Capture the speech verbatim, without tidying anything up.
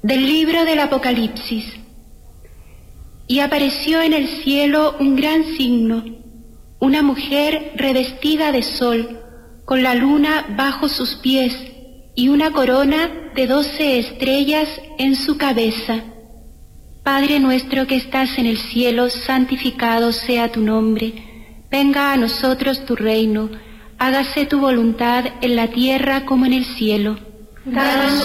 Del libro del Apocalipsis. Y apareció en el cielo un gran signo, una mujer revestida de sol, con la luna bajo sus pies y una corona de doce estrellas en su cabeza. Padre nuestro que estás en el cielo, santificado sea tu nombre. Venga a nosotros tu reino, hágase tu voluntad en la tierra como en el cielo. Danos